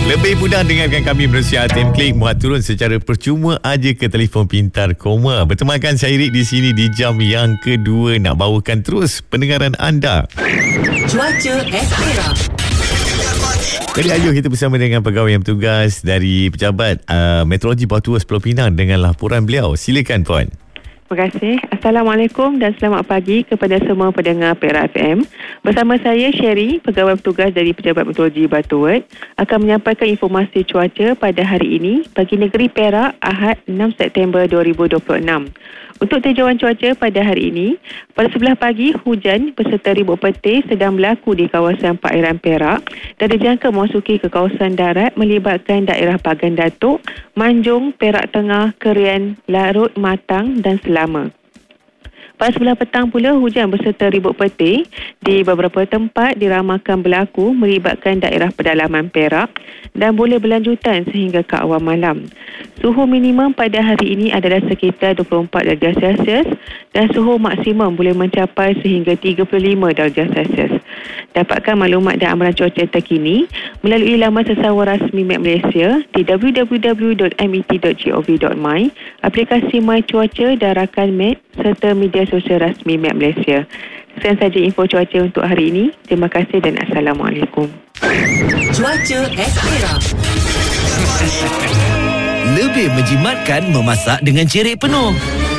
Lebih mudah dengarkan kami melalui Atim Klik, muat turun secara percuma aja ke telefon pintar Koma. Bertemankan saya Rik di sini di jam yang kedua nak bawakan terus pendengaran anda. Cuaca Espera. Jadi ayuh kita bersama dengan pegawai yang bertugas dari Pejabat Meteorologi Bawah Tuas Pulau Pinang dengan laporan beliau. Silakan Puan. Terima kasih. Assalamualaikum dan selamat pagi kepada semua pendengar Perak FM. Bersama saya Sherry, pegawai bertugas dari Pejabat Meteorologi Batuan, akan menyampaikan informasi cuaca pada hari ini bagi negeri Perak Ahad 6 September 2026. Untuk tinjauan cuaca pada hari ini, pada sebelah pagi hujan beserta ribut petir sedang berlaku di kawasan perairan Perak dan dijangka memasuki ke kawasan darat melibatkan daerah Bagan Datuk, Manjung, Perak Tengah, Kerian, Larut, Matang dan Selama. Pada sebelah petang pula, hujan beserta ribut petir di beberapa tempat diramalkan berlaku melibatkan daerah pedalaman Perak dan boleh berlanjutan sehingga ke awal malam. Suhu minimum pada hari ini adalah sekitar 24 darjah Celsius dan suhu maksimum boleh mencapai sehingga 35 darjah Celsius. Dapatkan maklumat dan amaran cuaca terkini melalui laman sesawar rasmi Met Malaysia di www.met.gov.my, aplikasi My Cuaca dan rakan Met serta media sosial rasmi Met Malaysia. Sekian saja info cuaca untuk hari ini. Terima kasih dan Assalamualaikum. Cuaca Espera. Lebih menjimatkan memasak dengan cerik penuh.